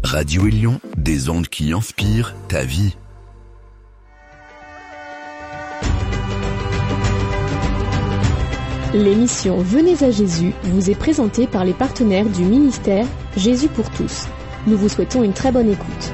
Radio Élion, des ondes qui inspirent ta vie. L'émission Venez à Jésus vous est présentée par les partenaires du ministère Jésus pour tous. Nous vous souhaitons une très bonne écoute.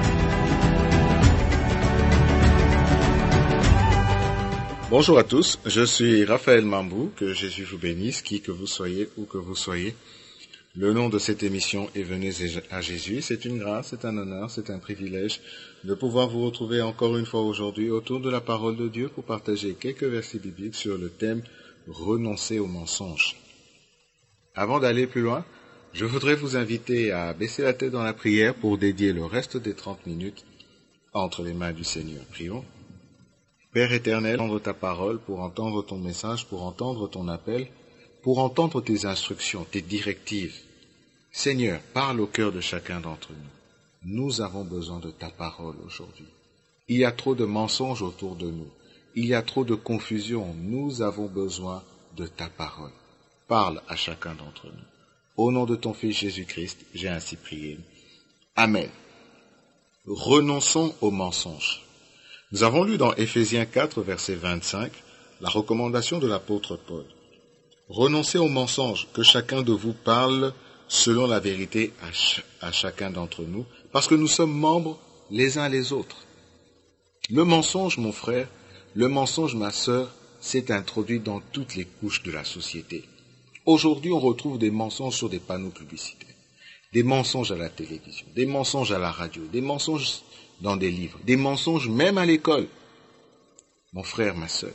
Bonjour à tous, je suis Raphaël Mambou, que Jésus vous bénisse, qui que vous soyez, où que vous soyez. Le nom de cette émission est Venez à Jésus. C'est une grâce, c'est un honneur, c'est un privilège de pouvoir vous retrouver encore une fois aujourd'hui autour de la parole de Dieu pour partager quelques versets bibliques sur le thème « Renoncer au mensonge ». Avant d'aller plus loin, je voudrais vous inviter à baisser la tête dans la prière pour dédier le reste des 30 minutes entre les mains du Seigneur. Prions. Père éternel, entendre ta parole, pour entendre ton message, pour entendre ton appel, pour entendre tes instructions, tes directives. Seigneur, parle au cœur de chacun d'entre nous. Nous avons besoin de ta parole aujourd'hui. Il y a trop de mensonges autour de nous. Il y a trop de confusion. Nous avons besoin de ta parole. Parle à chacun d'entre nous. Au nom de ton Fils Jésus-Christ, j'ai ainsi prié. Amen. Renonçons aux mensonges. Nous avons lu dans Éphésiens 4, verset 25, la recommandation de l'apôtre Paul. Renoncez aux mensonges, que chacun de vous parle selon la vérité à chacun d'entre nous, parce que nous sommes membres les uns les autres. Le mensonge, mon frère, le mensonge, ma sœur, s'est introduit dans toutes les couches de la société. Aujourd'hui, on retrouve des mensonges sur des panneaux publicitaires, des mensonges à la télévision, des mensonges à la radio, des mensonges dans des livres, des mensonges même à l'école. Mon frère, ma sœur,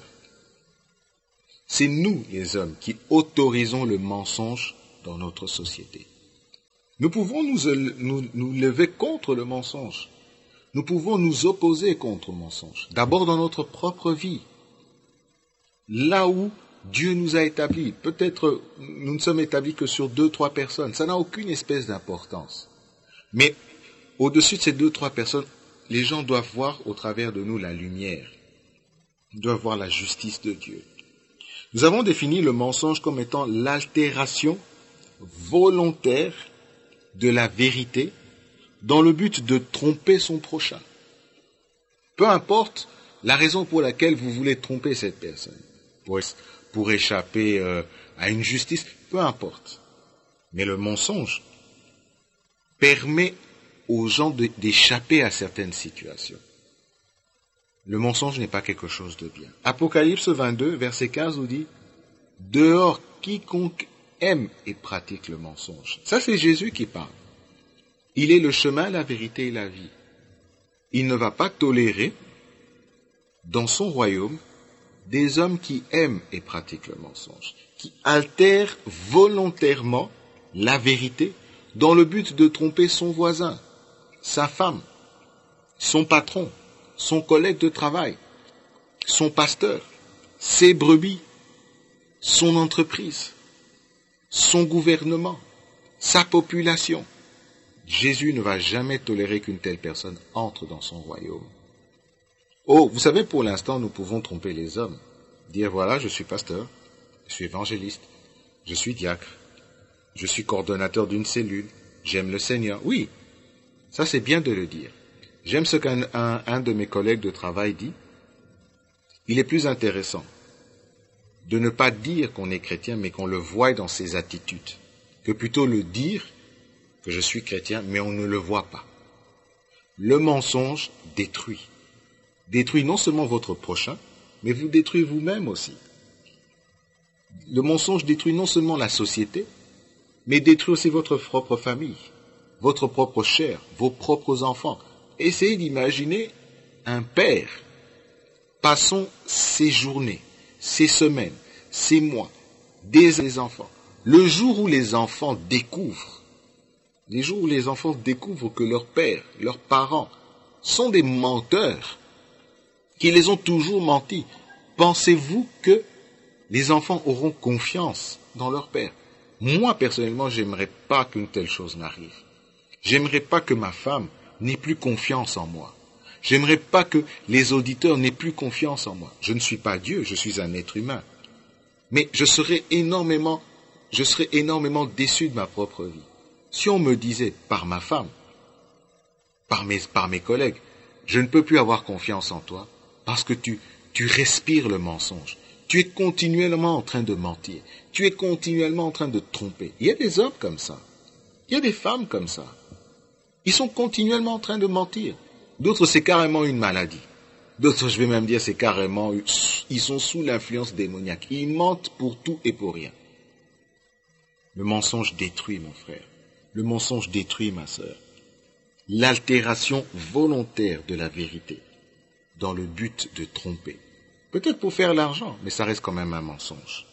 c'est nous, les hommes, qui autorisons le mensonge dans notre société. Nous pouvons nous lever contre le mensonge. Nous pouvons nous opposer contre le mensonge. D'abord dans notre propre vie. Là où Dieu nous a établis. Peut-être nous ne sommes établis que sur 2-3 personnes. Ça n'a aucune espèce d'importance. Mais au-dessus de ces 2-3 personnes, les gens doivent voir au travers de nous la lumière. Ils doivent voir la justice de Dieu. Nous avons défini le mensonge comme étant l'altération volontaire de la vérité dans le but de tromper son prochain. Peu importe la raison pour laquelle vous voulez tromper cette personne, pour échapper à une justice, peu importe. Mais le mensonge permet aux gens d'échapper à certaines situations. Le mensonge n'est pas quelque chose de bien. Apocalypse 22, verset 15 nous dit « Dehors, quiconque aime et pratique le mensonge. » Ça, c'est Jésus qui parle. Il est le chemin, la vérité et la vie. Il ne va pas tolérer dans son royaume des hommes qui aiment et pratiquent le mensonge, qui altèrent volontairement la vérité dans le but de tromper son voisin, sa femme, son patron, son collègue de travail, son pasteur, ses brebis, son entreprise, son gouvernement, sa population. Jésus ne va jamais tolérer qu'une telle personne entre dans son royaume. Oh, vous savez, pour l'instant, nous pouvons tromper les hommes. Dire, voilà, je suis pasteur, je suis évangéliste, je suis diacre, je suis coordonnateur d'une cellule, j'aime le Seigneur. Oui, ça c'est bien de le dire. J'aime ce qu'un de mes collègues de travail dit. Il est plus intéressant de ne pas dire qu'on est chrétien, mais qu'on le voie dans ses attitudes, que plutôt le dire que je suis chrétien, mais on ne le voit pas. Le mensonge détruit. Détruit non seulement votre prochain, mais vous détruit vous-même aussi. Le mensonge détruit non seulement la société, mais détruit aussi votre propre famille, votre propre chair, vos propres enfants. Essayez d'imaginer un père passant ses journées, ses semaines, ses mois, des enfants. Le jour où les enfants découvrent que leur père, leurs parents sont des menteurs, qui les ont toujours menti, pensez-vous que les enfants auront confiance dans leur père? Moi, personnellement, j'aimerais pas qu'une telle chose m'arrive. J'aimerais pas que ma femme n'ait plus confiance en moi. J'aimerais pas que les auditeurs n'aient plus confiance en moi. Je ne suis pas Dieu, je suis un être humain. Mais je serais énormément déçu de ma propre vie. Si on me disait par ma femme par mes collègues. Je ne peux plus avoir confiance en toi parce que tu respires le mensonge. Tu es continuellement en train de mentir. Tu es continuellement en train de te tromper. Il y a des hommes comme ça. Il y a des femmes comme ça. Ils sont continuellement en train de mentir. D'autres, c'est carrément une maladie. D'autres, je vais même dire, c'est carrément, ils sont sous l'influence démoniaque. Ils mentent pour tout et pour rien. Le mensonge détruit, mon frère. Le mensonge détruit, ma sœur. L'altération volontaire de la vérité dans le but de tromper. Peut-être pour faire l'argent, mais ça reste quand même un mensonge.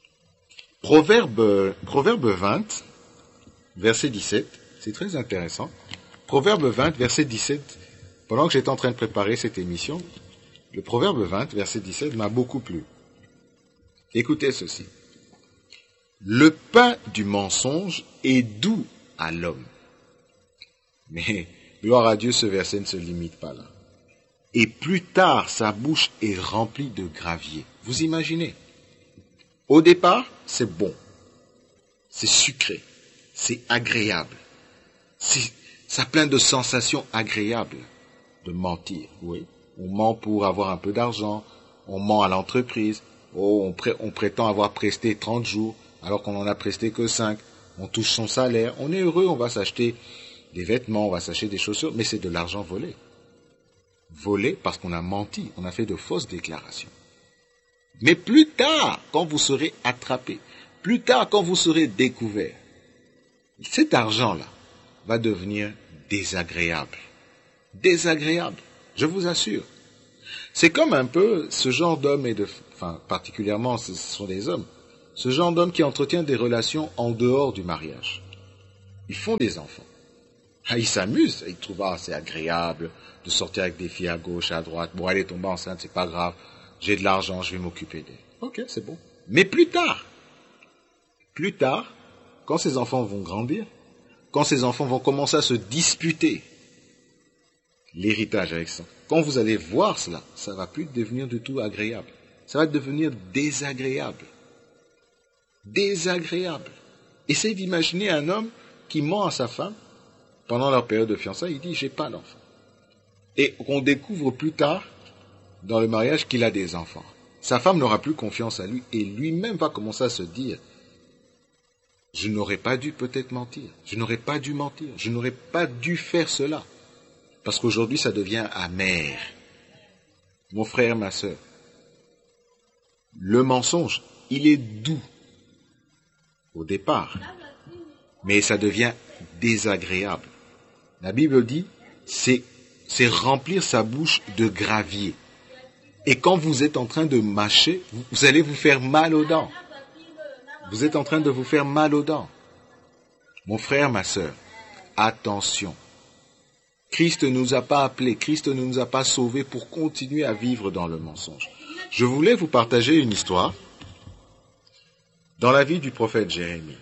Proverbe 20, verset 17, c'est très intéressant. Proverbe 20, verset 17, pendant que j'étais en train de préparer cette émission, le Proverbe 20, verset 17 m'a beaucoup plu. Écoutez ceci. Le pain du mensonge est doux à l'homme. Mais, gloire à Dieu, ce verset ne se limite pas là. Et plus tard, sa bouche est remplie de gravier. Vous imaginez? Au départ, c'est bon. C'est sucré. C'est agréable. Ça a plein de sensations agréables de mentir, oui. On ment pour avoir un peu d'argent. On ment à l'entreprise. On prétend avoir presté 30 jours, alors qu'on n'en a presté que 5. On touche son salaire. On est heureux, on va s'acheter des vêtements, on va s'acheter des chaussures, mais c'est de l'argent volé. Volé parce qu'on a menti, on a fait de fausses déclarations. Mais plus tard, quand vous serez attrapé, plus tard, quand vous serez découvert, cet argent-là va devenir désagréable. Désagréable, je vous assure. C'est comme un peu ce genre d'hommes particulièrement ce sont des hommes, ce genre d'hommes qui entretiennent des relations en dehors du mariage. Ils font des enfants. Ils s'amusent, ils trouvent c'est agréable de sortir avec des filles à gauche, à droite. Bon, elle est tombée enceinte, c'est pas grave. J'ai de l'argent, je vais m'occuper d'elle. Ok, c'est bon. Mais plus tard, quand ces enfants vont grandir, quand ces enfants vont commencer à se disputer l'héritage avec ça, quand vous allez voir cela, ça va plus devenir du tout agréable. Ça va devenir désagréable. Désagréable. Essayez d'imaginer un homme qui ment à sa femme pendant leur période de fiançailles, il dit « j'ai pas d'enfant ». Et on découvre plus tard, dans le mariage, qu'il a des enfants. Sa femme n'aura plus confiance à lui et lui-même va commencer à se dire « je n'aurais pas dû peut-être mentir, je n'aurais pas dû mentir, je n'aurais pas dû faire cela ». Parce qu'aujourd'hui, ça devient amer. Mon frère, ma sœur, le mensonge, il est doux au départ, mais ça devient désagréable. La Bible dit, c'est remplir sa bouche de gravier. Et quand vous êtes en train de mâcher, vous allez vous faire mal aux dents. Vous êtes en train de vous faire mal aux dents. Mon frère, ma sœur, attention. Christ ne nous a pas appelés, Christ ne nous a pas sauvés pour continuer à vivre dans le mensonge. Je voulais vous partager une histoire dans la vie du prophète Jérémie.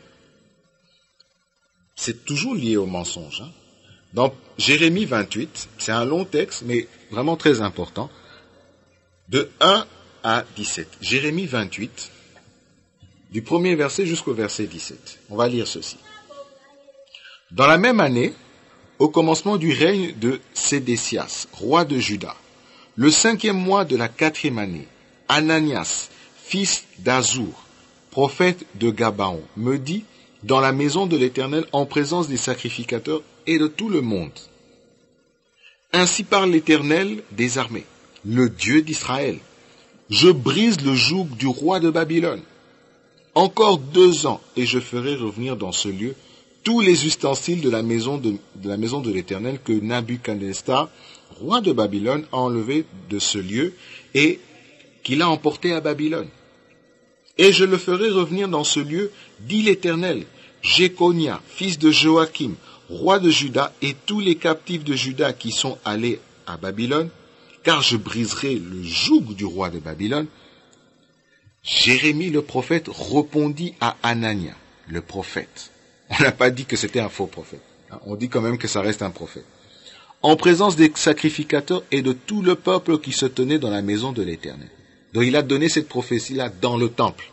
C'est toujours lié au mensonge. Dans Jérémie 28, c'est un long texte, mais vraiment très important, de 1 à 17. Jérémie 28, du premier verset jusqu'au verset 17. On va lire ceci. Dans la même année, au commencement du règne de Sédécias, roi de Juda, le 5e mois de la 4e année, Ananias, fils d'Azur, prophète de Gabaon, me dit, dans la maison de l'Éternel, en présence des sacrificateurs et de tout le monde. Ainsi parle l'Éternel des armées, le Dieu d'Israël. Je brise le joug du roi de Babylone. Encore 2 ans, et je ferai revenir dans ce lieu tous les ustensiles de la maison de l'Éternel que Nabuchodonosor, roi de Babylone, a enlevé de ce lieu et qu'il a emporté à Babylone. Et je le ferai revenir dans ce lieu, dit l'Éternel, Jéconia, fils de Joachim, roi de Juda, et tous les captifs de Juda qui sont allés à Babylone, car je briserai le joug du roi de Babylone. Jérémie le prophète répondit à Anania, le prophète. On n'a pas dit que c'était un faux prophète. On dit quand même que ça reste un prophète. En présence des sacrificateurs et de tout le peuple qui se tenait dans la maison de l'Éternel. Donc il a donné cette prophétie-là dans le temple.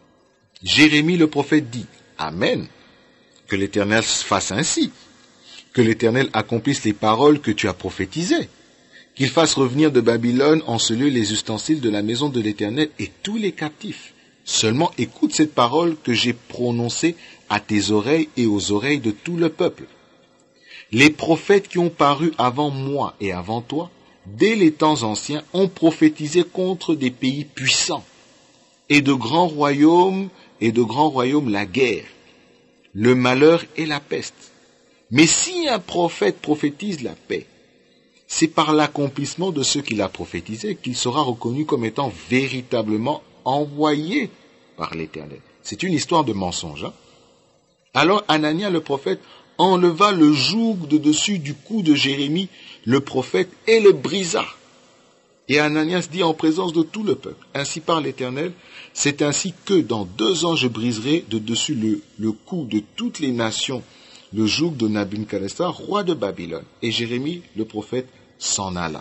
Jérémie le prophète dit, Amen, que l'Éternel fasse ainsi, que l'Éternel accomplisse les paroles que tu as prophétisées, qu'il fasse revenir de Babylone en ce lieu les ustensiles de la maison de l'Éternel et tous les captifs. Seulement écoute cette parole que j'ai prononcée à tes oreilles et aux oreilles de tout le peuple. Les prophètes qui ont paru avant moi et avant toi, dès les temps anciens, ont prophétisé contre des pays puissants et de grands royaumes la guerre, le malheur et la peste. Mais si un prophète prophétise la paix, c'est par l'accomplissement de ce qu'il a prophétisé qu'il sera reconnu comme étant véritablement envoyé par l'Éternel. C'est une histoire de mensonge. Alors Anania le prophète enleva le joug de dessus du cou de Jérémie le prophète et le brisa. Et Ananias dit en présence de tout le peuple, ainsi parle l'Éternel, c'est ainsi que dans 2 ans je briserai de dessus le cou de toutes les nations le joug de Nabuchodonosor, roi de Babylone. Et Jérémie le prophète s'en alla.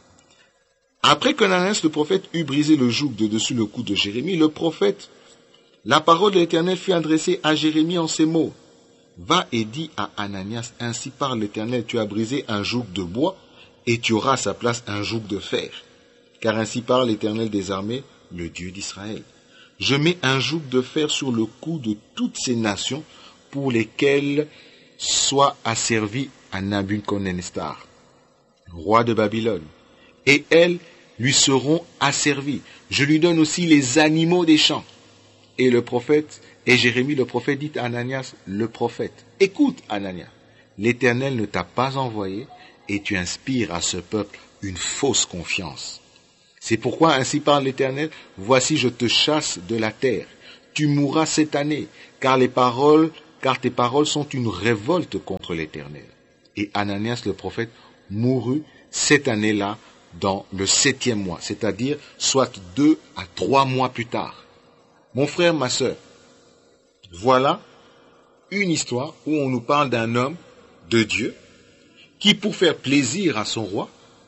Après qu'Ananias le prophète eut brisé le joug de dessus le cou de Jérémie, le prophète, la parole de l'Éternel fut adressée à Jérémie en ces mots. Va et dis à Ananias, ainsi parle l'Éternel, tu as brisé un joug de bois, et tu auras à sa place un joug de fer. Car ainsi parle l'Éternel des armées, le Dieu d'Israël. Je mets un joug de fer sur le cou de toutes ces nations, pour lesquelles soit asservi à Nabuchodonosor, roi de Babylone. Et elles lui seront asservies. Je lui donne aussi les animaux des champs. Et le prophète, et Jérémie le prophète dit à Ananias le prophète, écoute Ananias, l'Éternel ne t'a pas envoyé et tu inspires à ce peuple une fausse confiance. C'est pourquoi ainsi parle l'Éternel, voici je te chasse de la terre, tu mourras cette année, car tes paroles sont une révolte contre l'Éternel. Et Ananias le prophète mourut cette année-là dans le 7e mois, c'est-à-dire soit 2 à 3 mois plus tard. Mon frère, ma sœur, voilà une histoire où on nous parle d'un homme de Dieu qui, pour faire plaisir à son roi,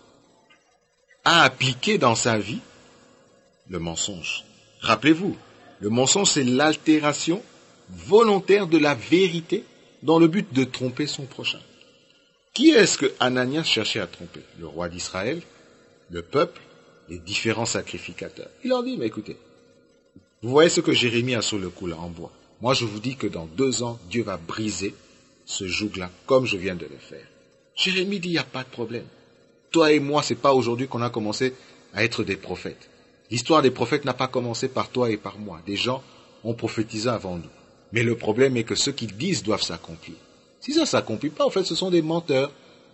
a appliqué dans sa vie le mensonge. Rappelez-vous, le mensonge, c'est l'altération volontaire de la vérité dans le but de tromper son prochain. Qui est-ce que Ananias cherchait à tromper? Le roi d'Israël, le peuple, les différents sacrificateurs. Il leur dit, mais écoutez, vous voyez ce que Jérémie a sur le cou là en bois. Moi je vous dis que dans 2 ans, Dieu va briser ce joug-là comme je viens de le faire. Jérémie dit, il n'y a pas de problème. Toi et moi, c'est pas aujourd'hui qu'on a commencé à être des prophètes. L'histoire des prophètes n'a pas commencé par toi et par moi. Des gens ont prophétisé avant nous. Mais le problème est que ceux qu'ils disent doivent s'accomplir. Si ça ne s'accomplit pas, en fait, ce sont des menteurs.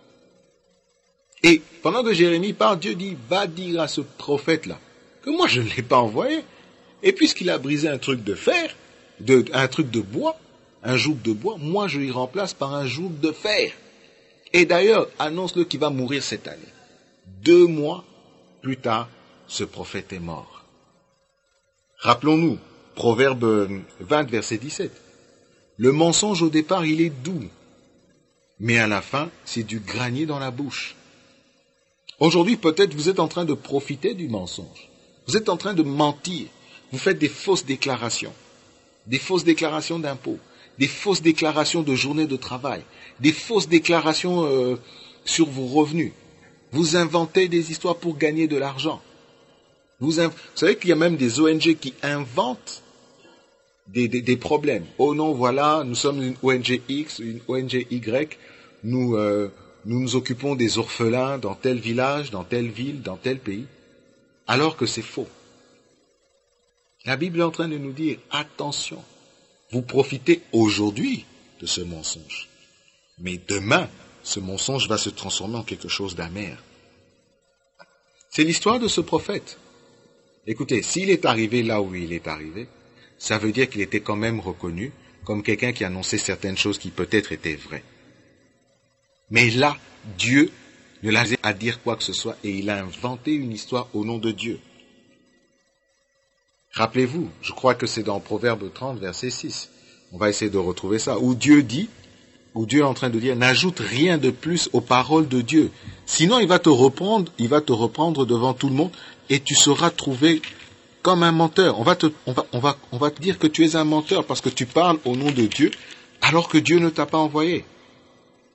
Et pendant que Jérémie parle, Dieu dit, va dire à ce prophète-là que moi je ne l'ai pas envoyé. Et puisqu'il a brisé un truc de fer, un truc de bois, un joug de bois, moi je l'y remplace par un joug de fer. Et d'ailleurs, annonce-le qu'il va mourir cette année. 2 mois plus tard, ce prophète est mort. Rappelons-nous, Proverbe 20, verset 17. Le mensonge au départ, il est doux, mais à la fin, c'est du granier dans la bouche. Aujourd'hui, peut-être vous êtes en train de profiter du mensonge. Vous êtes en train de mentir. Vous faites des fausses déclarations d'impôts, des fausses déclarations de journée de travail, des fausses déclarations sur vos revenus. Vous inventez des histoires pour gagner de l'argent. Vous savez qu'il y a même des ONG qui inventent des problèmes. Oh non, voilà, nous sommes une ONG X, une ONG Y, nous nous occupons des orphelins dans tel village, dans telle ville, dans tel pays, alors que c'est faux. La Bible est en train de nous dire, attention, vous profitez aujourd'hui de ce mensonge. Mais demain, ce mensonge va se transformer en quelque chose d'amer. C'est l'histoire de ce prophète. Écoutez, s'il est arrivé là où il est arrivé, ça veut dire qu'il était quand même reconnu comme quelqu'un qui annonçait certaines choses qui peut-être étaient vraies. Mais là, Dieu ne l'a pas à dire quoi que ce soit et il a inventé une histoire au nom de Dieu. Rappelez-vous, je crois que c'est dans Proverbe 30, verset 6. On va essayer de retrouver ça. Où Dieu est en train de dire, n'ajoute rien de plus aux paroles de Dieu. Sinon, il va te reprendre devant tout le monde et tu seras trouvé comme un menteur. On va te dire que tu es un menteur parce que tu parles au nom de Dieu alors que Dieu ne t'a pas envoyé.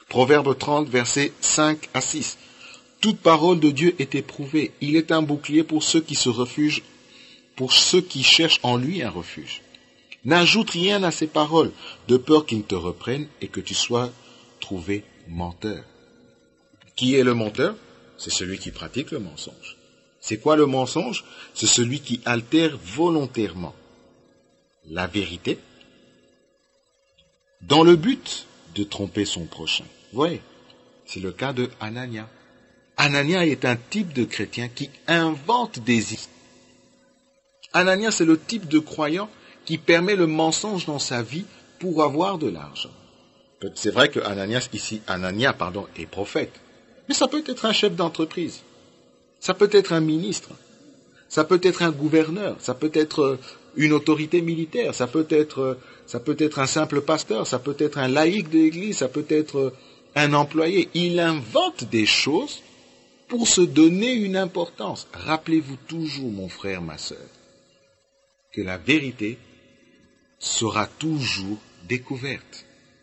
Proverbe 30, versets 5 à 6. Toute parole de Dieu est éprouvée. Il est un bouclier pour ceux qui se refugent, pour ceux qui cherchent en lui un refuge. N'ajoute rien à ces paroles, de peur qu'ils ne te reprennent et que tu sois trouvé menteur. Qui est le menteur? C'est celui qui pratique le mensonge. C'est quoi le mensonge? C'est celui qui altère volontairement la vérité dans le but de tromper son prochain. Vous voyez, c'est le cas de Anania. Anania est un type de chrétien qui invente des histoires. Anania, c'est le type de croyant qui permet le mensonge dans sa vie pour avoir de l'argent. C'est vrai que Anania est prophète, mais ça peut être un chef d'entreprise, ça peut être un ministre, ça peut être un gouverneur, ça peut être une autorité militaire, ça peut être un simple pasteur, ça peut être un laïc de l'église, ça peut être un employé. Il invente des choses pour se donner une importance. Rappelez-vous toujours, mon frère, ma sœur, que la vérité sera toujours découverte.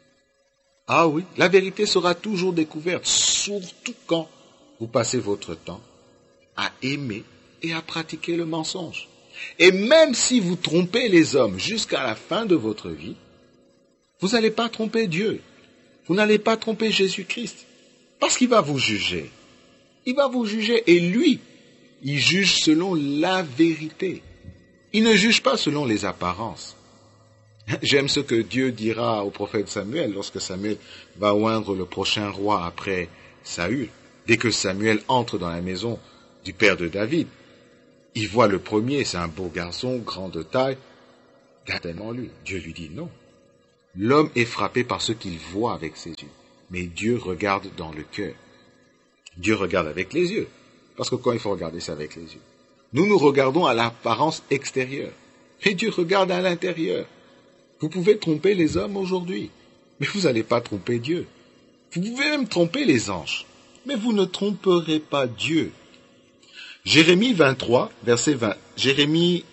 Ah oui, la vérité sera toujours découverte, surtout quand vous passez votre temps à aimer et à pratiquer le mensonge. Et même si vous trompez les hommes jusqu'à la fin de votre vie, vous n'allez pas tromper Dieu. Vous n'allez pas tromper Jésus-Christ. Parce qu'il va vous juger. Il va vous juger. Et lui, il juge selon la vérité. Il ne juge pas selon les apparences. J'aime ce que Dieu dira au prophète Samuel lorsque Samuel va oindre le prochain roi après Saül. Dès que Samuel entre dans la maison du père de David, il voit le premier, c'est un beau garçon, grand de taille, gardez-moi lui. Dieu lui dit non. L'homme est frappé par ce qu'il voit avec ses yeux, mais Dieu regarde dans le cœur. Dieu regarde avec les yeux, parce que quand il faut regarder, c'est avec les yeux. Nous regardons à l'apparence extérieure, et Dieu regarde à l'intérieur. Vous pouvez tromper les hommes aujourd'hui, mais vous n'allez pas tromper Dieu. Vous pouvez même tromper les anges, mais vous ne tromperez pas Dieu. Jérémie 23, verset 20. Jérémie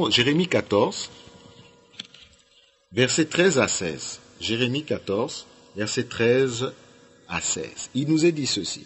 14, verset 13 à 16. Jérémie 14, verset 13 à 16. Il nous est dit ceci.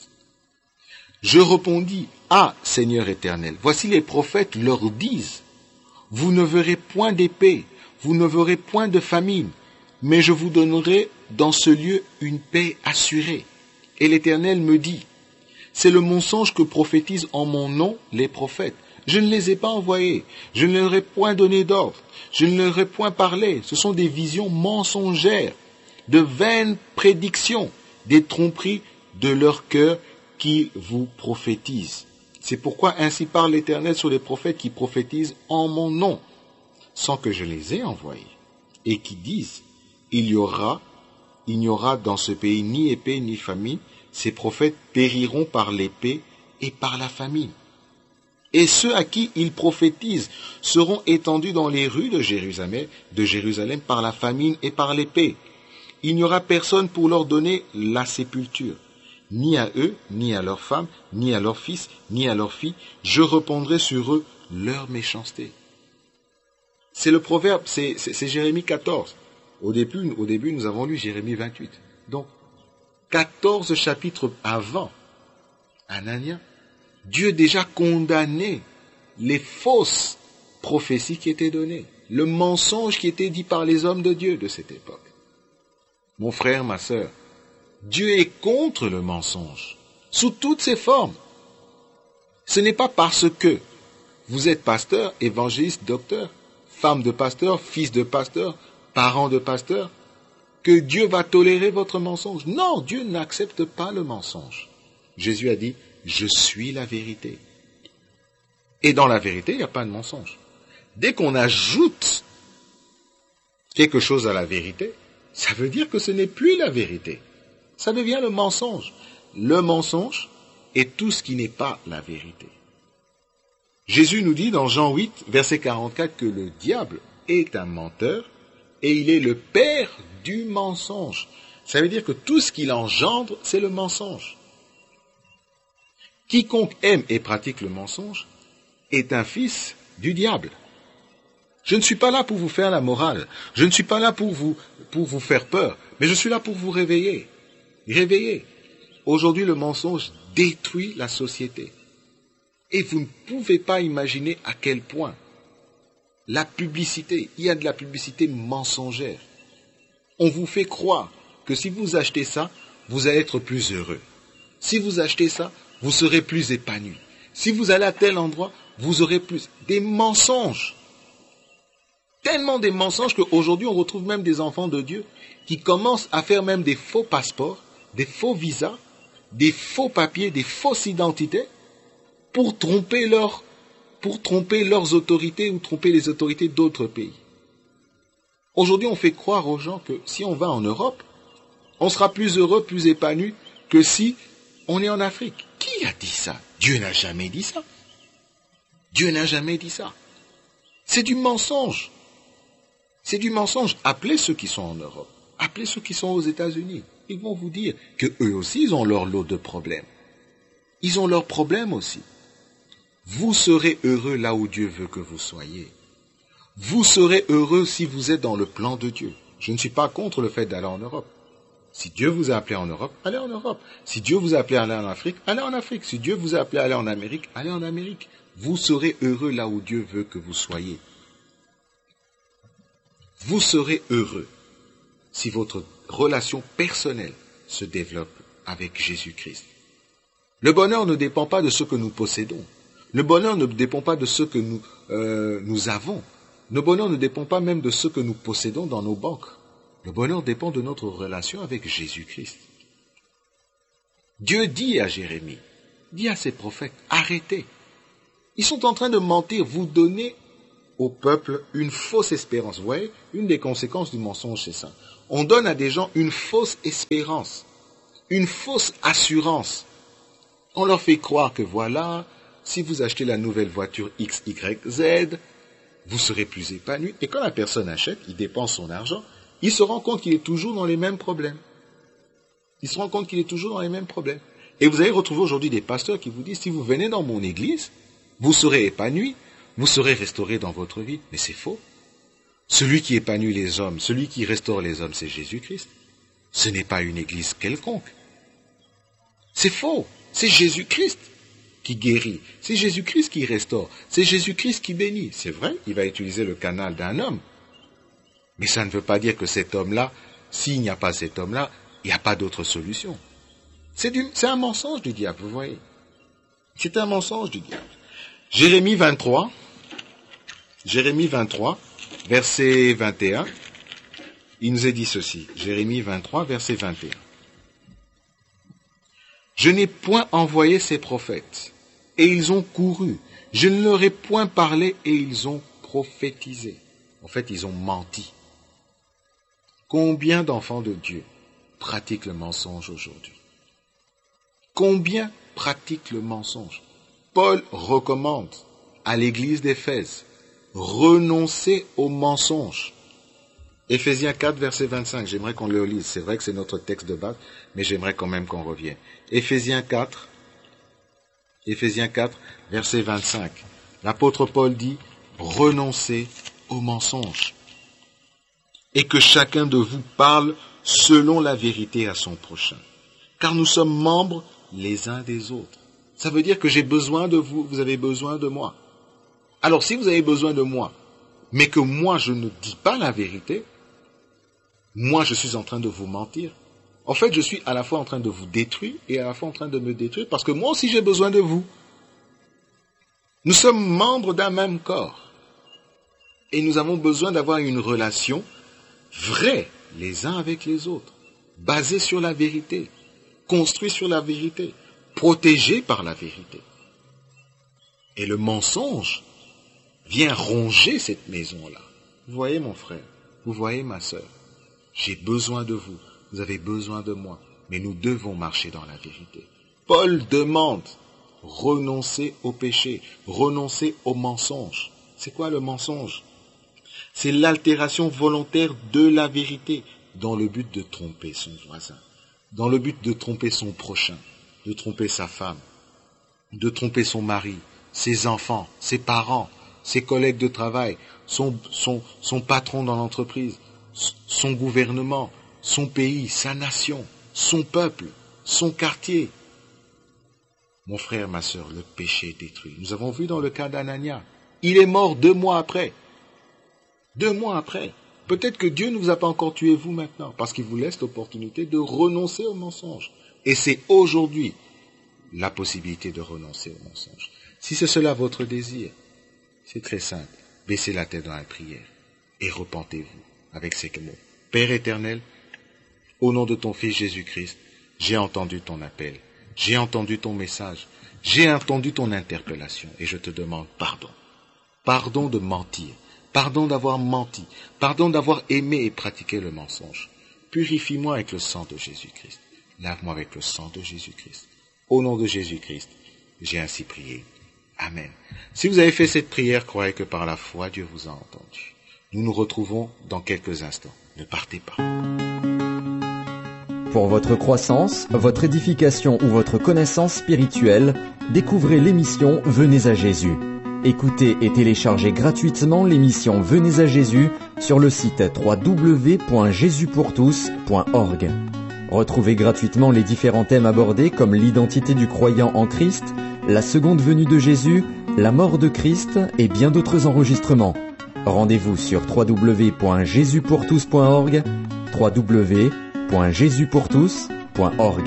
Je répondis, ah, Seigneur éternel, voici les prophètes leur disent, vous ne verrez point d'épée, vous ne verrez point de famine, mais je vous donnerai dans ce lieu une paix assurée. Et l'Éternel me dit, c'est le mensonge que prophétisent en mon nom les prophètes. Je ne les ai pas envoyés, je ne leur ai point donné d'ordre, je ne leur ai point parlé. Ce sont des visions mensongères, de vaines prédictions, des tromperies de leur cœur qui vous prophétisent. C'est pourquoi ainsi parle l'Éternel sur les prophètes qui prophétisent en mon nom, sans que je les ai envoyés, et qui disent, il n'y aura dans ce pays ni épée ni famine, ces prophètes périront par l'épée et par la famine. Et ceux à qui ils prophétisent seront étendus dans les rues de Jérusalem par la famine et par l'épée. Il n'y aura personne pour leur donner la sépulture, ni à eux, ni à leurs femmes, ni à leurs fils, ni à leurs filles. Je répandrai sur eux leur méchanceté. C'est le proverbe, c'est Jérémie 14. Au début, nous avons lu Jérémie 28. Donc, 14 chapitres avant Anania, Dieu déjà condamnait les fausses prophéties qui étaient données, le mensonge qui était dit par les hommes de Dieu de cette époque. Mon frère, ma sœur, Dieu est contre le mensonge, sous toutes ses formes. Ce n'est pas parce que vous êtes pasteur, évangéliste, docteur, femme de pasteur, fils de pasteur, parent de pasteur, que Dieu va tolérer votre mensonge. Non, Dieu n'accepte pas le mensonge. Jésus a dit, je suis la vérité. Et dans la vérité, il n'y a pas de mensonge. Dès qu'on ajoute quelque chose à la vérité, ça veut dire que ce n'est plus la vérité. Ça devient le mensonge. Le mensonge est tout ce qui n'est pas la vérité. Jésus nous dit dans Jean 8, verset 44, que le diable est un menteur et il est le père du mensonge. Ça veut dire que tout ce qu'il engendre, c'est le mensonge. Quiconque aime et pratique le mensonge est un fils du diable. Je ne suis pas là pour vous faire la morale. Je ne suis pas là pour vous faire peur. Mais je suis là pour vous réveiller. Réveillez. Aujourd'hui, le mensonge détruit la société. Et vous ne pouvez pas imaginer à quel point la publicité, il y a de la publicité mensongère. On vous fait croire que si vous achetez ça, vous allez être plus heureux. Si vous achetez ça, vous serez plus épanoui. Si vous allez à tel endroit, vous aurez plus. Des mensonges. Tellement des mensonges qu'aujourd'hui, on retrouve même des enfants de Dieu qui commencent à faire même des faux passeports, des faux visas, des faux papiers, des fausses identités pour tromper leurs autorités ou tromper les autorités d'autres pays. Aujourd'hui, on fait croire aux gens que si on va en Europe, on sera plus heureux, plus épanoui que si on est en Afrique. Qui a dit ça? Dieu n'a jamais dit ça. Dieu n'a jamais dit ça. C'est du mensonge. C'est du mensonge. Appelez ceux qui sont en Europe. Appelez ceux qui sont aux États-Unis. Ils vont vous dire qu'eux aussi, ils ont leur lot de problèmes. Ils ont leurs problèmes aussi. Vous serez heureux là où Dieu veut que vous soyez. Vous serez heureux si vous êtes dans le plan de Dieu. Je ne suis pas contre le fait d'aller en Europe. Si Dieu vous a appelé en Europe, allez en Europe. Si Dieu vous a appelé à aller en Afrique, allez en Afrique. Si Dieu vous a appelé à aller en Amérique, allez en Amérique. Vous serez heureux là où Dieu veut que vous soyez. Vous serez heureux si votre relation personnelle se développe avec Jésus-Christ. Le bonheur ne dépend pas de ce que nous possédons. Le bonheur ne dépend pas de ce que nous avons. Le bonheur ne dépend pas même de ce que nous possédons dans nos banques. Le bonheur dépend de notre relation avec Jésus-Christ. Dieu dit à Jérémie, dit à ses prophètes, arrêtez. Ils sont en train de mentir, vous donnez au peuple une fausse espérance. Vous voyez, une des conséquences du mensonge, c'est ça. On donne à des gens une fausse espérance, une fausse assurance. On leur fait croire que voilà, si vous achetez la nouvelle voiture XYZ, vous serez plus épanoui. Et quand la personne achète, il dépense son argent, il se rend compte qu'il est toujours dans les mêmes problèmes. Il se rend compte qu'il est toujours dans les mêmes problèmes. Et vous allez retrouver aujourd'hui des pasteurs qui vous disent, si vous venez dans mon église, vous serez épanoui, vous serez restauré dans votre vie. Mais c'est faux. Celui qui épanouit les hommes, celui qui restaure les hommes, c'est Jésus-Christ. Ce n'est pas une église quelconque. C'est faux. C'est Jésus-Christ qui guérit. C'est Jésus-Christ qui restaure. C'est Jésus-Christ qui bénit. C'est vrai, il va utiliser le canal d'un homme. Mais ça ne veut pas dire que cet homme-là, s'il n'y a pas cet homme-là, il n'y a pas d'autre solution. C'est un mensonge du diable, vous voyez. C'est un mensonge du diable. Jérémie 23, verset 21, il nous est dit ceci. Jérémie 23, verset 21. Je n'ai point envoyé ces prophètes, et ils ont couru. Je ne leur ai point parlé, et ils ont prophétisé. En fait, ils ont menti. Combien d'enfants de Dieu pratiquent le mensonge aujourd'hui? Combien pratiquent le mensonge? Paul recommande à l'église d'Éphèse, renoncez au mensonge. Éphésiens 4, verset 25, j'aimerais qu'on le lise. C'est vrai que c'est notre texte de base, mais j'aimerais quand même qu'on revienne. Éphésiens 4, verset 25. L'apôtre Paul dit, renoncez au mensonge. Et que chacun de vous parle selon la vérité à son prochain. Car nous sommes membres les uns des autres. Ça veut dire que j'ai besoin de vous, vous avez besoin de moi. Alors si vous avez besoin de moi, mais que moi je ne dis pas la vérité, moi je suis en train de vous mentir. En fait, je suis à la fois en train de vous détruire et à la fois en train de me détruire parce que moi aussi j'ai besoin de vous. Nous sommes membres d'un même corps. Et nous avons besoin d'avoir une relation vraie les uns avec les autres, basée sur la vérité, construite sur la vérité, protégée par la vérité. Et le mensonge vient ronger cette maison-là. Vous voyez mon frère, vous voyez ma sœur, j'ai besoin de vous, vous avez besoin de moi, mais nous devons marcher dans la vérité. Paul demande, renoncer au péché, renoncer au mensonge. C'est quoi le mensonge? C'est l'altération volontaire de la vérité dans le but de tromper son voisin, dans le but de tromper son prochain, de tromper sa femme, de tromper son mari, ses enfants, ses parents, ses collègues de travail, son patron dans l'entreprise, son gouvernement, son pays, sa nation. son peuple, son quartier. Mon frère, ma sœur, le péché détruit. Nous avons vu dans le cas d'Anania. Il est mort 2 mois après. 2 mois après. Peut-être que Dieu ne vous a pas encore tué vous maintenant, parce qu'il vous laisse l'opportunité de renoncer au mensonge. Et c'est aujourd'hui la possibilité de renoncer au mensonge. Si c'est cela votre désir, c'est très simple. Baissez la tête dans la prière et repentez-vous avec ces mots. Père éternel, au nom de ton Fils Jésus-Christ, j'ai entendu ton appel, j'ai entendu ton message, j'ai entendu ton interpellation et je te demande pardon. Pardon de mentir, pardon d'avoir menti, pardon d'avoir aimé et pratiqué le mensonge. Purifie-moi avec le sang de Jésus-Christ. Lave-moi avec le sang de Jésus-Christ. Au nom de Jésus-Christ, j'ai ainsi prié. Amen. Si vous avez fait cette prière, croyez que par la foi, Dieu vous a entendu. Nous nous retrouvons dans quelques instants. Ne partez pas. Pour votre croissance, votre édification ou votre connaissance spirituelle, découvrez l'émission Venez à Jésus. Écoutez et téléchargez gratuitement l'émission Venez à Jésus sur le site www.jesuspourtous.org. Retrouvez gratuitement les différents thèmes abordés comme l'identité du croyant en Christ, la seconde venue de Jésus, la mort de Christ et bien d'autres enregistrements. Rendez-vous sur www.jesuspourtous.org, www.jesuspourtous.org.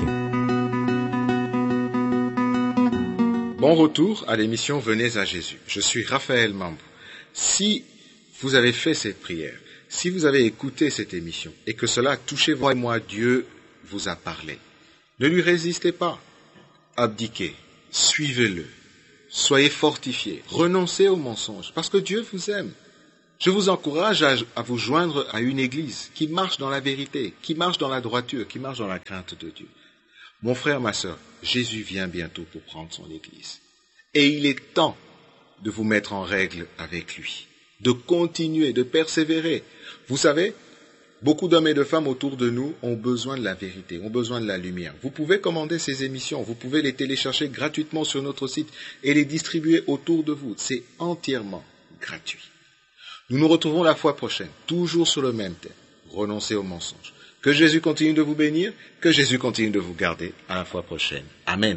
Bon retour à l'émission Venez à Jésus. Je suis Raphaël Mambou. Si vous avez fait cette prière, si vous avez écouté cette émission et que cela a touché vous et moi, Dieu vous a parlé. Ne lui résistez pas. Abdiquez. Suivez-le. Soyez fortifiés. Renoncez aux mensonges parce que Dieu vous aime. Je vous encourage à vous joindre à une église qui marche dans la vérité, qui marche dans la droiture, qui marche dans la crainte de Dieu. Mon frère, ma sœur, Jésus vient bientôt pour prendre son église. Et il est temps de vous mettre en règle avec lui, de continuer, de persévérer. Vous savez, beaucoup d'hommes et de femmes autour de nous ont besoin de la vérité, ont besoin de la lumière. Vous pouvez commander ces émissions, vous pouvez les télécharger gratuitement sur notre site et les distribuer autour de vous. C'est entièrement gratuit. Nous nous retrouvons la fois prochaine, toujours sur le même thème. Renoncez aux mensonges. Que Jésus continue de vous bénir, que Jésus continue de vous garder. À la fois prochaine. Amen.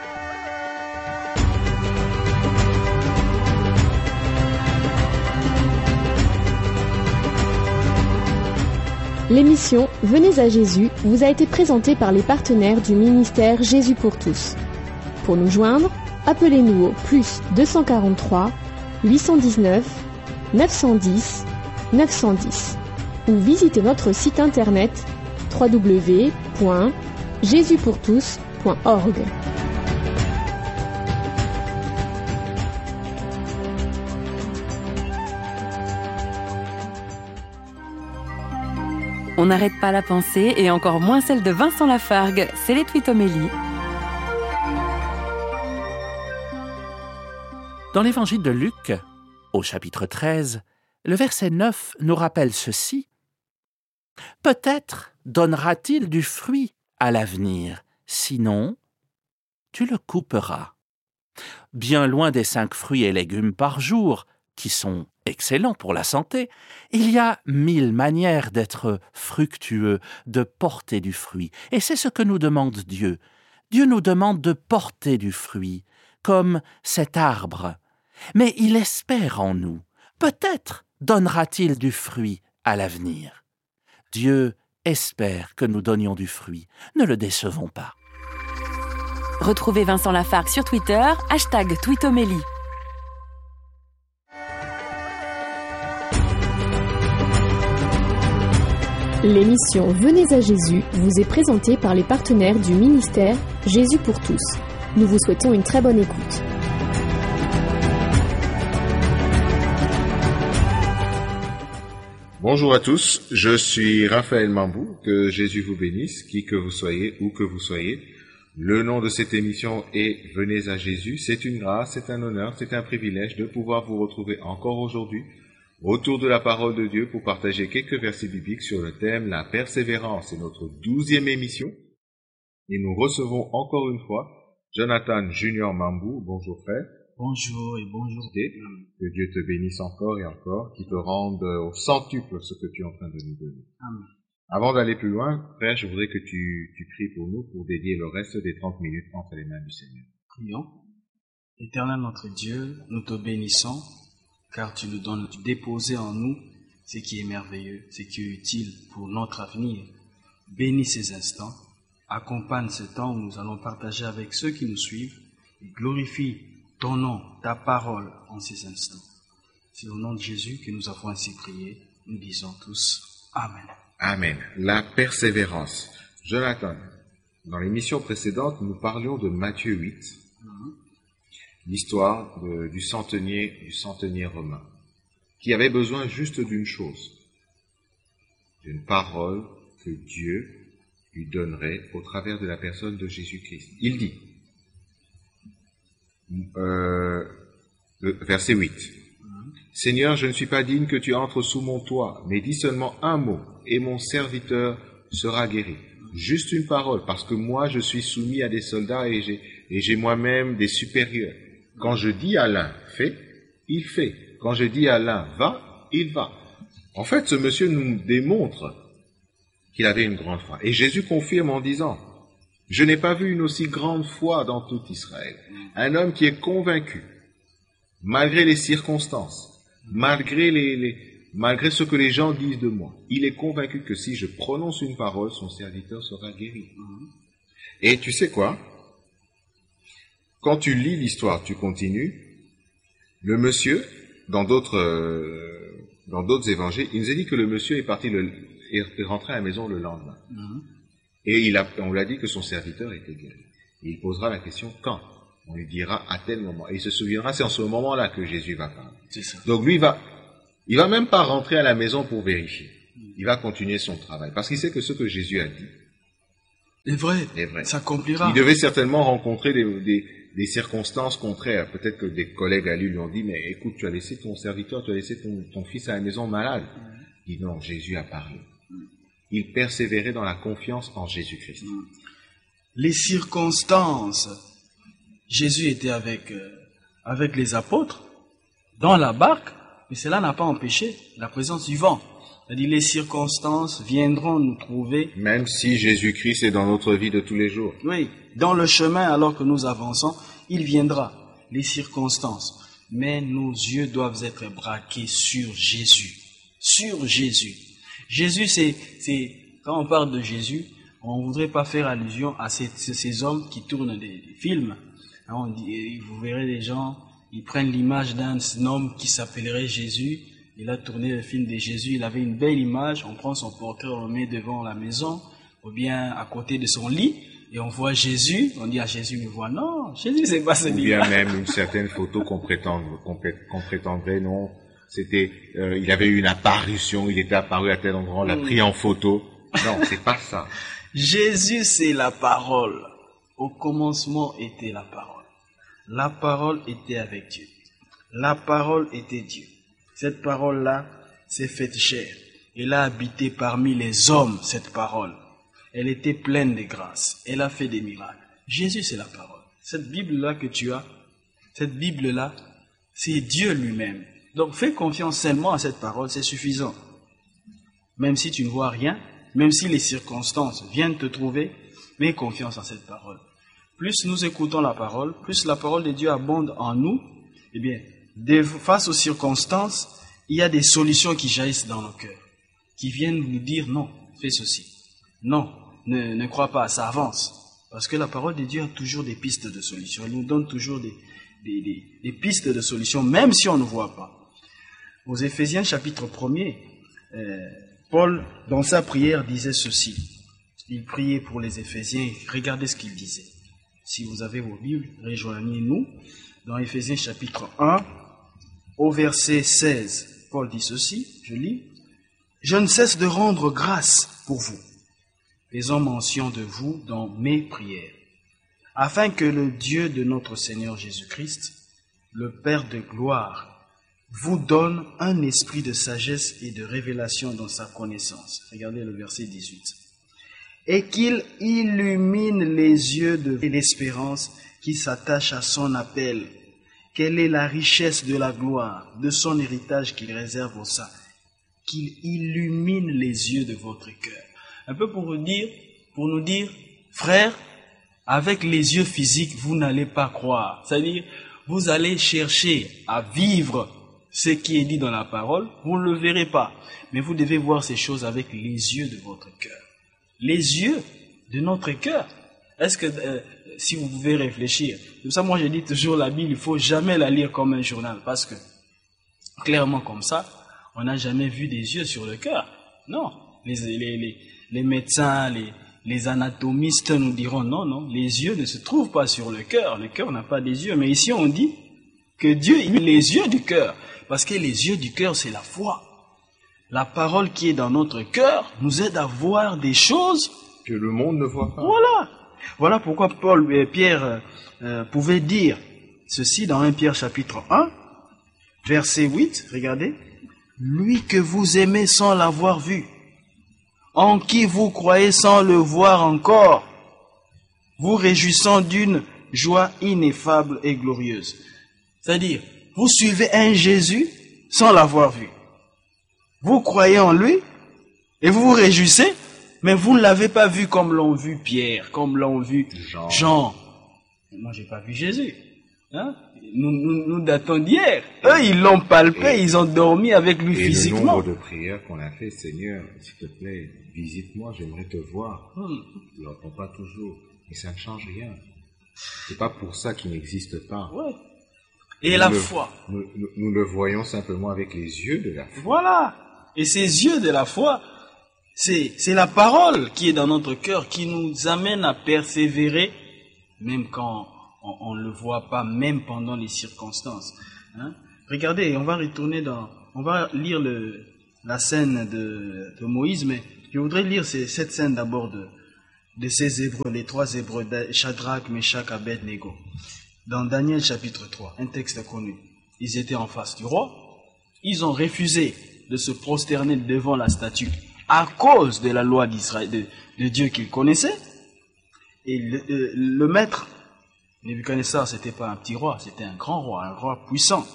L'émission Venez à Jésus vous a été présentée par les partenaires du ministère Jésus pour tous. Pour nous joindre, appelez-nous au +243 819 910 910 ou visitez notre site internet www.jesuspourtous.org. On n'arrête pas la pensée et encore moins celle de Vincent Lafargue, c'est les Twitomélie. Dans l'évangile de Luc, au chapitre 13, le verset 9 nous rappelle ceci. « Peut-être donnera-t-il du fruit à l'avenir, sinon, tu le couperas. » Bien loin des 5 fruits et légumes par jour, qui sont excellents pour la santé, il y a 1000 manières d'être fructueux, de porter du fruit. Et c'est ce que nous demande Dieu. Dieu nous demande de porter du fruit, comme cet arbre. Mais il espère en nous. Peut-être donnera-t-il du fruit à l'avenir. Dieu espère que nous donnions du fruit. Ne le décevons pas. Retrouvez Vincent Lafargue sur Twitter, #Twitomélie. L'émission Venez à Jésus vous est présentée par les partenaires du ministère Jésus pour tous. Nous vous souhaitons une très bonne écoute. Bonjour à tous, je suis Raphaël Mambou, que Jésus vous bénisse, qui que vous soyez, où que vous soyez. Le nom de cette émission est Venez à Jésus. C'est une grâce, c'est un honneur, c'est un privilège de pouvoir vous retrouver encore aujourd'hui autour de la parole de Dieu pour partager quelques versets bibliques sur le thème La persévérance. C'est notre 12e émission et nous recevons encore une fois Jonathan Junior Mambou. Bonjour frère. Bonjour et bonjour. Que Dieu te bénisse encore et encore, qu'il te rende au centuple ce que tu es en train de nous donner. Amen. Avant d'aller plus loin, Père, je voudrais que tu pries pour nous pour dédier le reste des 30 minutes entre les mains du Seigneur. Prions. Éternel notre Dieu, nous te bénissons, car tu nous donnes de déposer en nous ce qui est merveilleux, ce qui est utile pour notre avenir. Bénis ces instants, accompagne ce temps où nous allons partager avec ceux qui nous suivent et glorifie ton nom, ta parole en ces instants. C'est au nom de Jésus que nous avons ainsi prié. Nous disons tous Amen. Amen. La persévérance. Jonathan, dans l'émission précédente, nous parlions de Matthieu 8, l'histoire du centenier romain, qui avait besoin juste d'une chose, d'une parole que Dieu lui donnerait au travers de la personne de Jésus-Christ. Il dit, verset 8, « Seigneur, je ne suis pas digne que tu entres sous mon toit, mais dis seulement un mot, et mon serviteur sera guéri. » Juste une parole, parce que moi je suis soumis à des soldats et j'ai moi-même des supérieurs. Quand je dis à l'un, fais, il fait. Quand je dis à l'un, va, il va. En fait, ce monsieur nous démontre qu'il avait une grande foi. Et Jésus confirme en disant, je n'ai pas vu une aussi grande foi dans tout Israël. Un homme qui est convaincu, malgré les circonstances, malgré ce que les gens disent de moi, il est convaincu que si je prononce une parole, son serviteur sera guéri. Et tu sais quoi? Quand tu lis l'histoire, tu continues, le monsieur, dans d'autres évangiles, il nous a dit que le monsieur est rentré à la maison le lendemain. Et on lui a dit que son serviteur était guéri. Et il posera la question quand? On lui dira à tel moment. Et il se souviendra, c'est en ce moment-là que Jésus va parler. C'est ça. Donc lui, il va même pas rentrer à la maison pour vérifier. Il va continuer son travail. Parce qu'il sait que ce que Jésus a dit est vrai. S'accomplira. Il devait certainement rencontrer des circonstances contraires. Peut-être que des collègues à lui ont dit, mais écoute, tu as laissé ton serviteur, tu as laissé ton fils à la maison malade. Il dit non, Jésus a parlé. Il persévérait dans la confiance en Jésus-Christ. Les circonstances. Jésus était avec les apôtres dans la barque, mais cela n'a pas empêché la présence du vent. C'est-à-dire les circonstances viendront nous trouver. Même si Jésus-Christ est dans notre vie de tous les jours. Oui, dans le chemin alors que nous avançons, il viendra, les circonstances. Mais nos yeux doivent être braqués sur Jésus. Sur Jésus. Jésus, c'est quand on parle de Jésus, on ne voudrait pas faire allusion à ces hommes qui tournent des films. Vous verrez des gens, ils prennent l'image d'un homme qui s'appellerait Jésus. Il a tourné le film de Jésus, il avait une belle image, on prend son portrait, on le met devant la maison, ou bien à côté de son lit, et on voit Jésus, on dit à Jésus, mais voit, non, Jésus c'est pas celui-là. Il y a même une certaine photo qu'on prétendrait, non, c'était, il avait eu une apparition, il était apparu à tel endroit, on l'a pris en photo. Non, c'est pas ça. Jésus c'est la parole. Au commencement était la parole. La parole était avec Dieu. La parole était Dieu. Cette parole-là s'est faite chair. Elle a habité parmi les hommes, cette parole. Elle était pleine de grâce. Elle a fait des miracles. Jésus, c'est la parole. Cette Bible-là que tu as, cette Bible-là, c'est Dieu lui-même. Donc, fais confiance seulement à cette parole, c'est suffisant. Même si tu ne vois rien, même si les circonstances viennent te trouver, mets confiance en cette parole. Plus nous écoutons la parole, plus la parole de Dieu abonde en nous, eh bien, face aux circonstances, il y a des solutions qui jaillissent dans nos cœurs, qui viennent nous dire non, fais ceci. Non, ne crois pas, ça avance. Parce que la parole de Dieu a toujours des pistes de solutions. Elle nous donne toujours des pistes de solutions, même si on ne voit pas. Aux Éphésiens chapitre 1er, Paul, dans sa prière, disait ceci. Il priait pour les Éphésiens, regardez ce qu'il disait. Si vous avez vos Bibles, rejoignez-nous. Dans Éphésiens chapitre 1, au verset 16, Paul dit ceci, je lis. « Je ne cesse de rendre grâce pour vous, faisant mention de vous dans mes prières, afin que le Dieu de notre Seigneur Jésus-Christ, le Père de gloire, vous donne un esprit de sagesse et de révélation dans sa connaissance. » Regardez le verset 18. « Et qu'il illumine les yeux de l'espérance qui s'attache à son appel. Quelle est la richesse de la gloire, de son héritage qu'il réserve aux saints. Qu'il illumine les yeux de votre cœur. » Un peu pour nous dire, frère, avec les yeux physiques, vous n'allez pas croire. C'est-à-dire, vous allez chercher à vivre ce qui est dit dans la parole, vous ne le verrez pas. Mais vous devez voir ces choses avec les yeux de votre cœur. Les yeux de notre cœur. Est-ce que, si vous pouvez réfléchir, c'est pour ça moi je dis toujours la Bible, il ne faut jamais la lire comme un journal, parce que, clairement comme ça, on n'a jamais vu des yeux sur le cœur. Non. Les médecins, les anatomistes nous diront non, les yeux ne se trouvent pas sur le cœur n'a pas des yeux. Mais ici on dit que Dieu il met les yeux du cœur, parce que les yeux du cœur c'est la foi. La parole qui est dans notre cœur nous aide à voir des choses que le monde ne voit pas. Voilà pourquoi Pierre pouvait dire ceci dans 1 Pierre chapitre 1, verset 8, regardez. Lui que vous aimez sans l'avoir vu, en qui vous croyez sans le voir encore, vous réjouissant d'une joie ineffable et glorieuse. C'est-à-dire, vous suivez un Jésus sans l'avoir vu. Vous croyez en lui et vous vous réjouissez, mais vous ne l'avez pas vu comme l'ont vu Pierre, comme l'ont vu Jean. Moi, j'ai pas vu Jésus. Hein? Nous datons d'hier. Eux, ils l'ont palpé, ils ont dormi avec lui physiquement. Le nombre de prières qu'on a fait, Seigneur, s'il te plaît, visite-moi, j'aimerais te voir. Je ne l'entends pas toujours, mais ça ne change rien. C'est pas pour ça qu'il n'existe pas. Ouais. Et la foi. Nous le voyons simplement avec les yeux de la foi. Voilà. Et ces yeux de la foi, c'est la parole qui est dans notre cœur, qui nous amène à persévérer, même quand on ne le voit pas, même pendant les circonstances. Hein? Regardez, on va lire la scène de Moïse, mais je voudrais lire cette scène d'abord de ces Hébreux, les 3 Hébreux, Shadrach, Meshach, Abed-Nego. Dans Daniel chapitre 3, un texte connu. Ils étaient en face du roi, ils ont refusé de se prosterner devant la statue à cause de la loi d'Israël, de Dieu qu'ils connaissaient. Et le maître, Nebuchadnezzar, c'était pas un petit roi, c'était un grand roi, un roi puissant.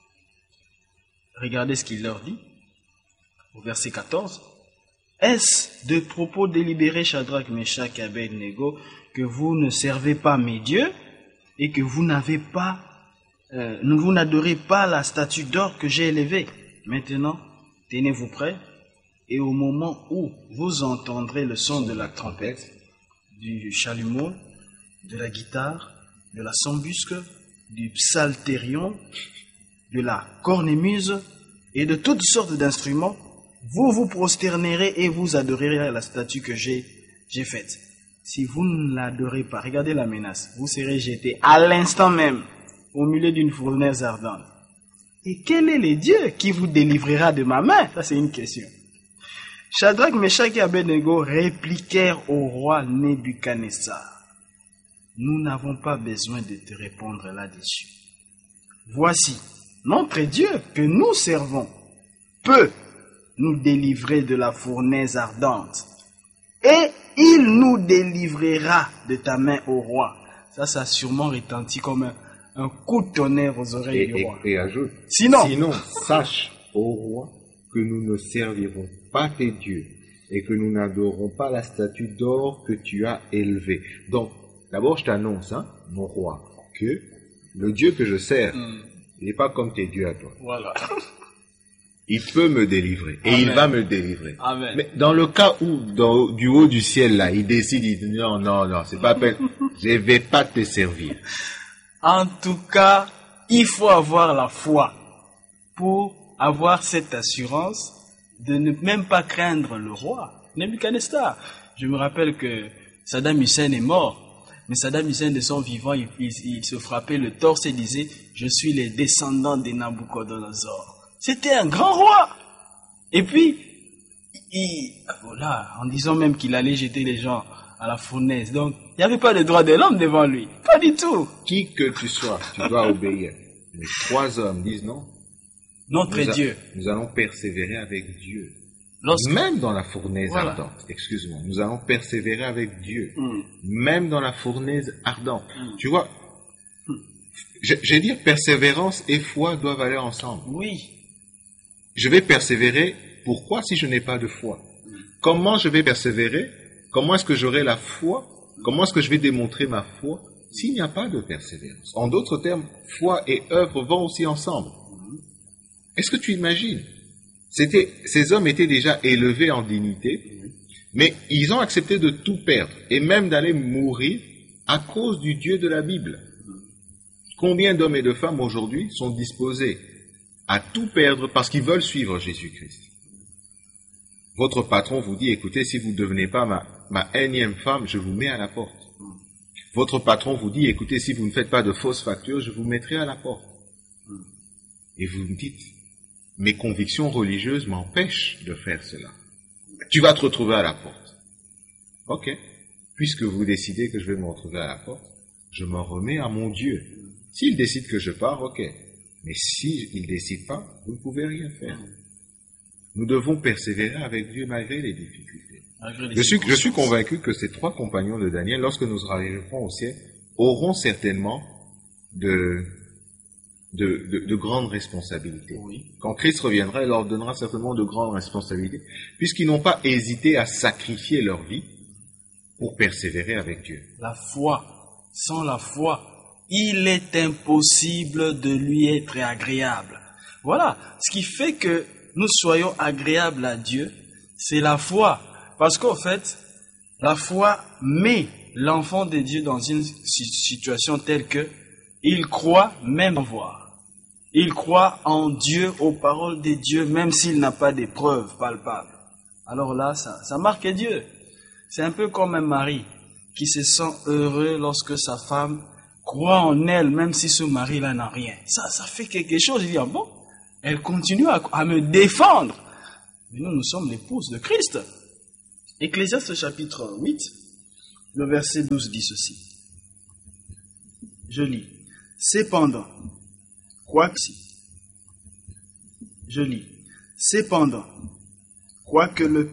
Regardez ce qu'il leur dit, au verset 14. Est-ce de propos délibérés, Shadrach, Meshach et Abed-Nego, que vous ne servez pas mes dieux et que vous n'adorez pas la statue d'or que j'ai élevée? Maintenant, tenez-vous prêts, et au moment où vous entendrez le son de la trompette, du chalumeau, de la guitare, de la sambusque, du psalterion, de la cornemuse et de toutes sortes d'instruments, vous vous prosternerez et vous adorerez la statue que j'ai faite. Si vous ne l'adorez pas, regardez la menace, vous serez jeté à l'instant même au milieu d'une fournaise ardente. Et quel est le Dieu qui vous délivrera de ma main? Ça, c'est une question. Shadrach, Meshach et Abed-Nego répliquèrent au roi Nebuchadnezzar. Nous n'avons pas besoin de te répondre là-dessus. Voici, notre Dieu que nous servons peut nous délivrer de la fournaise ardente. Et il nous délivrera de ta main au roi. Ça a sûrement retenti comme un coup de tonnerre aux oreilles du roi. Et ajoute, sinon, sache, ô roi, que nous ne servirons pas tes dieux et que nous n'adorons pas la statue d'or que tu as élevée. Donc, d'abord, je t'annonce, mon roi, que le Dieu que je sers, il n'est pas comme tes dieux à toi. Voilà. Il peut me délivrer. Et Amen. Il va me délivrer. Amen. Mais dans le cas où, du haut du ciel, là, il décide, il dit, non, c'est pas peine. Je ne vais pas te servir. En tout cas, il faut avoir la foi pour avoir cette assurance de ne même pas craindre le roi. Nebuchadnezzar. Je me rappelle que Saddam Hussein est mort. Mais Saddam Hussein, de son vivant, il se frappait le torse et disait, je suis le descendant de Nabucodonosor. C'était un grand roi. Et puis, voilà, en disant même qu'il allait jeter les gens à la fournaise. Donc, il n'y avait pas de droit de l'homme devant lui. Pas du tout. Qui que tu sois, tu dois obéir. Mais 3 hommes disent non. Notre Dieu. Nous allons persévérer avec Dieu. Même dans la fournaise ardente. Excuse-moi. Nous allons persévérer avec Dieu. Même dans la fournaise ardente. Tu vois, je vais dire persévérance et foi doivent aller ensemble. Oui. Je vais persévérer. Pourquoi si je n'ai pas de foi? comment je vais persévérer? Comment est-ce que j'aurai la foi? Comment est-ce que je vais démontrer ma foi s'il n'y a pas de persévérance? En d'autres termes, foi et œuvre vont aussi ensemble. Est-ce que tu imagines? Ces hommes étaient déjà élevés en dignité, mais ils ont accepté de tout perdre et même d'aller mourir à cause du Dieu de la Bible. Combien d'hommes et de femmes aujourd'hui sont disposés à tout perdre parce qu'ils veulent suivre Jésus-Christ? Votre patron vous dit, écoutez, si vous ne devenez pas ma énième femme, je vous mets à la porte. Votre patron vous dit, écoutez, si vous ne faites pas de fausses factures, je vous mettrai à la porte. Et vous me dites, mes convictions religieuses m'empêchent de faire cela. Tu vas te retrouver à la porte. Ok. Puisque vous décidez que je vais me retrouver à la porte, je m'en remets à mon Dieu. S'il décide que je pars, ok. Mais s'il ne décide pas, vous ne pouvez rien faire. Nous devons persévérer avec Dieu malgré les difficultés. Je suis convaincu que ces 3 compagnons de Daniel, lorsque nous arriverons au ciel, auront certainement de grandes responsabilités. Oui. Quand Christ reviendra, il leur donnera certainement de grandes responsabilités, puisqu'ils n'ont pas hésité à sacrifier leur vie pour persévérer avec Dieu. La foi, sans la foi, il est impossible de lui être agréable. Voilà, ce qui fait que nous soyons agréables à Dieu, c'est la foi. Parce qu'en fait, la foi met l'enfant de Dieu dans une situation telle que il croit même en voir. Il croit en Dieu, aux paroles de Dieu, même s'il n'a pas des preuves palpables. Alors là, ça marque Dieu. C'est un peu comme un mari qui se sent heureux lorsque sa femme croit en elle, même si ce mari-là n'a rien. Ça fait quelque chose. Il dit, ah bon, elle continue à me défendre. Mais nous sommes l'épouse de Christ. Ecclésiaste chapitre 8, le verset 12 dit ceci. Je lis. Cependant, quoique le